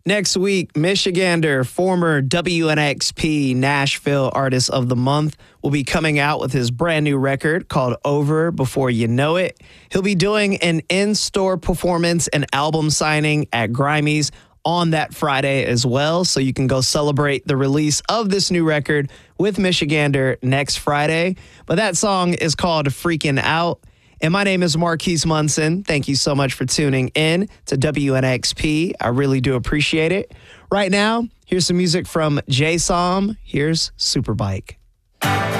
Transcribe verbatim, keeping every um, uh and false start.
Next week, Michigander, former W N X P Nashville Artist of the Month, will be coming out with his brand new record called Over Before You Know It. He'll be doing an in-store performance and album signing at Grimey's on that Friday as well. So you can go celebrate the release of this new record with Michigander next Friday. But that song is called Freaking Out. And my name is Marquise Munson. Thank you so much for tuning in to W N X P. I really do appreciate it. Right now, here's some music from Jay Som. Here's Superbike.